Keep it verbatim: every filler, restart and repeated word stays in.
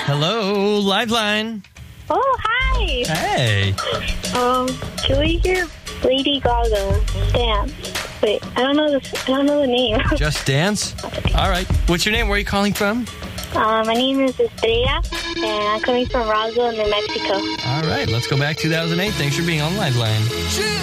Hello, Liveline. Oh, hi. Hey. Um, can we hear Lady Gaga dance? Wait, I don't know the I don't know the name. Just Dance? All right. What's your name? Where are you calling from? Uh, my name is Estrella, and I'm coming from Roswell, New Mexico. All right. Let's go back two thousand eight. Thanks for being on Liveline.